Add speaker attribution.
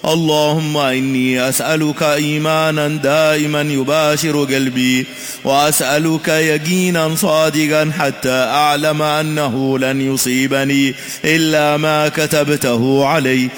Speaker 1: اللهم إني أسألك إيمانا دائما يباشر قلبي، وأسألك يقينا صادقا حتى أعلم أنه لن يصيبني إلا ما كتبته علي.